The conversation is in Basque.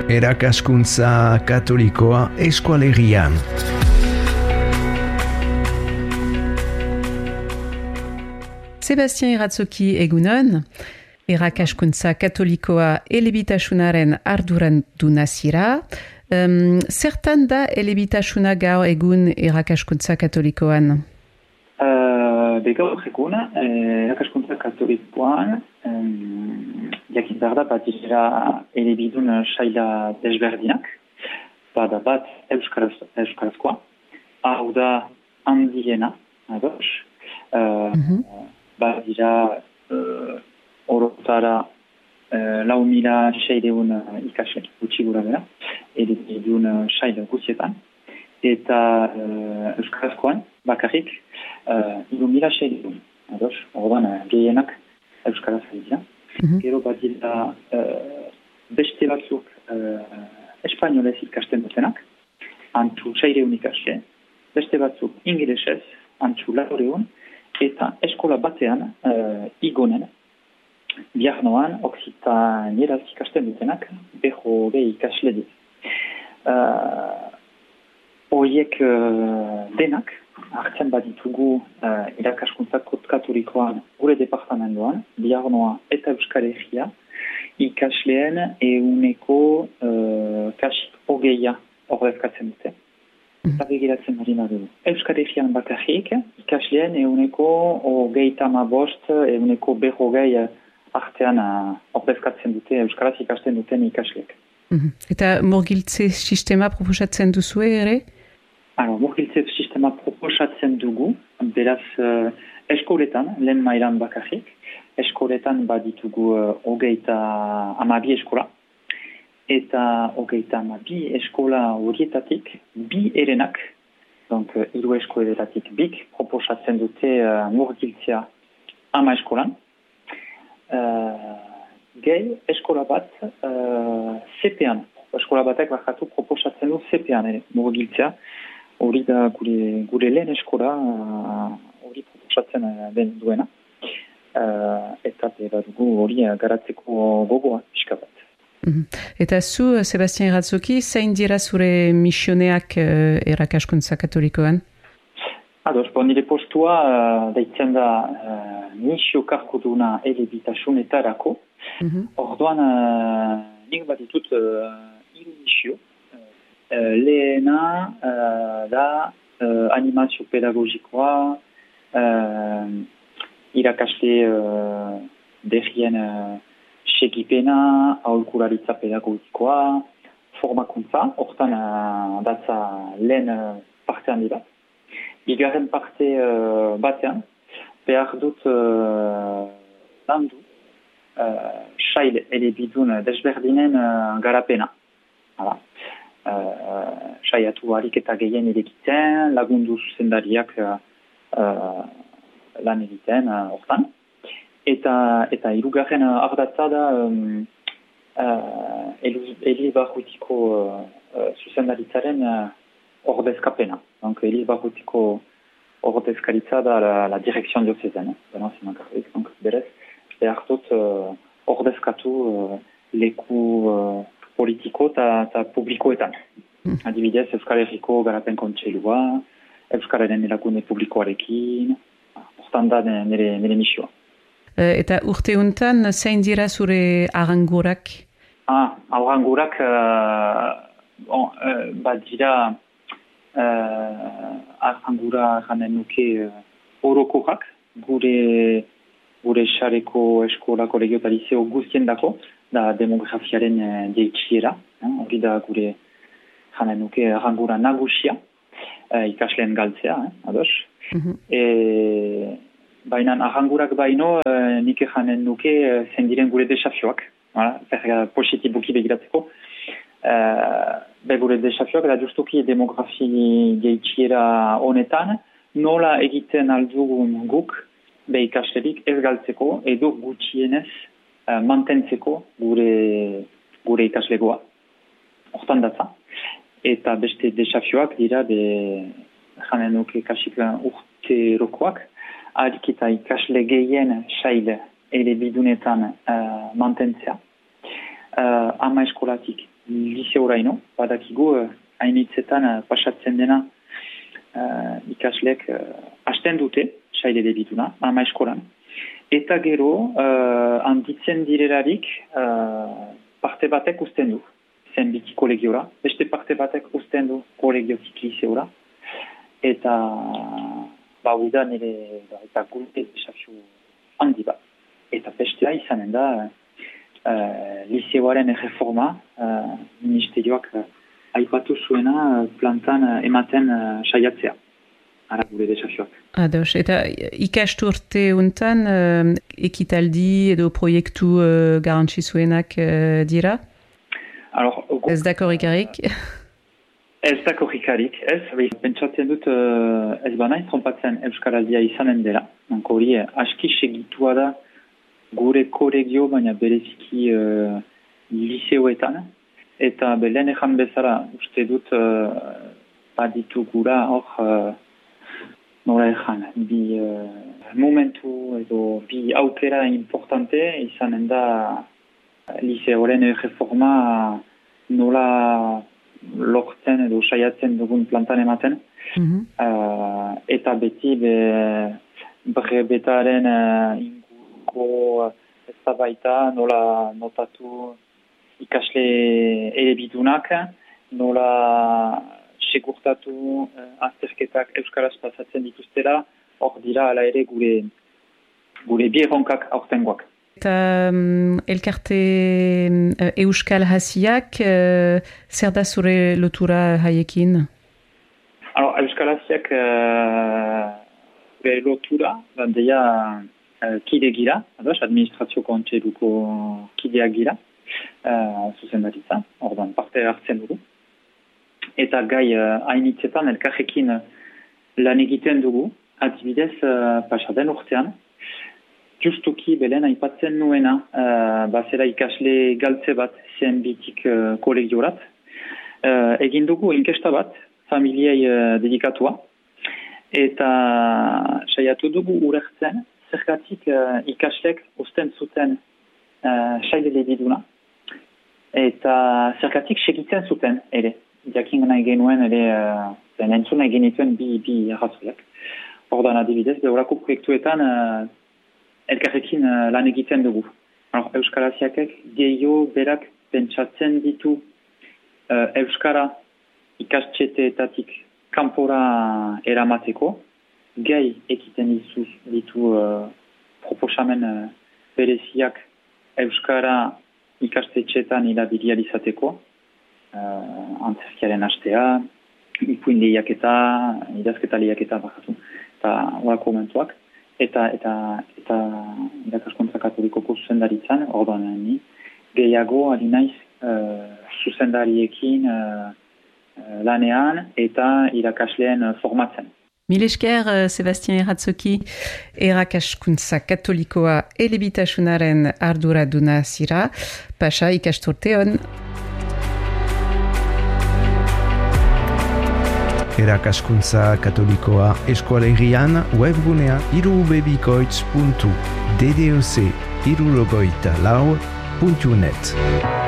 Erakaskuntza katolikoa eskualegian. Sebastien Iratzoki egunon, erakaskuntza katolikoa elebitasunaren arduraduna zira. Zertan da elebitasuna gaur egun erakaskuntza katolikoan? Gaur egun, erakaskuntza katolikoan, jakin behar da bat dira elebidun saila desberdinak, bada bat euskarazkoa, hau da handiena, ados, bat dira orotara 4.600 ikasle gutxi gura bera, elebidun saila guztietan, eta euskarazkoan bakarrik 3.600, ados, orduan gehienak euskaraz dira. Gero bat dira beste batzuk espainolez ikasten dutenak, antzu 600 ikasle, beste batzuk ingelesez, antzu 400, eta eskola batean igonen, bihar noan, oksitanieraz ikasten dutenak, 100 ikasle dit. Horiek denak, hartzen baditugu irakaskuntza katolikoan gure departamentoan, Biarnoa eta Euskal Herria, ikasleen euneko kasik 20 ordezkatzen dute. Eta begiratzen marina dugu. Euskal Herrian bakarrik, ikasleen euneko 35, euneko 100 artean ordezkatzen dute, euskaraz ikasten duten ikasleek. Eta murgiltze sistema proposatzen duzue ere? Murgiltze sistema proposatzen dugu, beraz eskoletan, lehen mailan bakarrik, eskoletan baditugu 32 eskola, eta 32 eskola horietatik, 2 erenak, donc 3 eskoletatik 2 proposatzen dute murgiltzea 10 eskolan, gehi eskola bat CP-an, eskola batek bakatu proposatzen du CP-an ere, murgiltzea. Hori da gure lehen eskola hori proposatzen den duena. Eta dugu hori garatzeko gogoa pixka bat. Eta zu, Sebastien Iratzoki, zein dira zure misioneak erakaskuntza katolikoan? Ados, nire postua deitzen da misio karkoduna elebitasunetarako. Orduan, nik bat ditut 3 misio. Lehena da animazio pedagogikoa, irakasle derrien segipena, aholkularitza pedagogikoa, formakuntza, hortan datza lehen parte handi bat. Bigarren parte batean, behar dut landu sail elebidun desberdinen garapena. Hala. Saiatu harik eta gehien erekitzen, lagundu zuzendariak lan egiten hortan. Eta hirugarren ardatza da Eliz Barrutiko zuzendaritzaren ordezkapena. Donc Eliz Barrutiko ordezkaritza da la direction diocésaine. Donc berez, behar dut ordezkatu leku politiko eta publikoetan. Adibidez, Euskal Herriko garapen kontseilua, Euskararen erakunde publikoarekin, hortan da nire misioa. Eta urte honetan, zein dira zure arangurak? Arangurak bat dira arangura janen nuke orokorak, gure xareko eskola kolegio eta liceo guztien dako, da demografiaren deitsiera, hori da gure janen nuke arangura nagusia, ikasleen galtzea, ados. Baina arangurak baino, nik janen nuke zendiren gure desafioak, positibuki begiratzeko. Gure desafioak da justuki demografi deitsiera honetan, nola egiten aldugun guk, ikaslerik ez galtzeko, edo gutxienez mantentzeko gure ikaslegoa. Hortan datza. Eta beste desafioak dira janen nuke kasik urterokoak, harik eta ikasle gehien sail elebidunetan mantentzea. ama eskolatik liseoraino, badakigu hainitzetan pasatzen dena ikaslek hasten dute, saile debituna, ama eskolan. Eta gero, handitzen direlarik, parte batek usten du, zen biti kolegiora, beste parte batek usten du kolegiotik liseora, eta hori da nire eta gure desafio handi bat. Eta bestea izanen da, liseoaren reforma, ministerioak aipatu zuena plantan ematen saiatzea. Ara gure desafioak. Ados, eta ikasturte untan ekitaldi edo proiektu garantzizuenak dira? Ez da korrikarik? Ez da korrikarik, ez. Pentsatzen dut ez banaiz trompatzen Euskaraldia izanen dela. Hori aski segitua da gure kolegio, baina bereziki liseoetan. Eta lehen ejan bezala uste dut baditugura hor nola ejan, bi momentu edo bi aukera importante izanen da liseoren reforma nola lortzen edo saiatzen dugun plantan ematen. Eta beti brebetaren inguruko eztabaida nola notatu ikasle elebidunak, nola segurtatu azterketak euskaraz pasatzen dituztela, hor dira ala ere gure bi erronkak aurtengoak. Eta elkarte euskal hasiak, zer da zure lotura haiekin? Euskal hasiak gure lotura, deia kide gira, administrazio kontseiluko kideak gira, zuzendaritza, ordan parte hartzen dugu. Eta gai hainitzetan elkarrekin lan egiten dugu, adibidez pasaden urtean, justuki belen aipatzen nuena, bazera ikasle galtze bat zen bitik kolegiorat. Egin dugu inkesta bat, familiei dedikatua, eta saiatu dugu urertzen, zergatik ikaslek usten zuten saile lebiduna, eta zergatik segitzen zuten ere. Jakin nahi genuen ere, entzun nahi genituen bi arrazoiak. Ordan adibidez, behorako proiektuetan elkarrekin lan egiten dugu. Euskal Hasiakek gehiago berak pentsatzen ditu Euskara ikastxeteetatik kanpora eramateko, gai ekiten ditu proposamen bereziak Euskara ikastetxeetan hilabilializateko, antzerkiaren hastea, ipuin lehiaketa, idazketa lehiaketa bakatu, eta horako momentuak, eta irakaskuntza katolikoko zuzendaritzan, orduan ni, gehiago ari naiz zuzendariekin lanean eta irakasleen formatzen. Mil esker, Sebastien Erratzoki, erakaskuntza katolikoa elebitasunaren arduraduna zira, pasa ikasturte on. Erakaskuntza katolikoa eskualerrian webgunea irubebikoitz.ddc irurogojtalau.net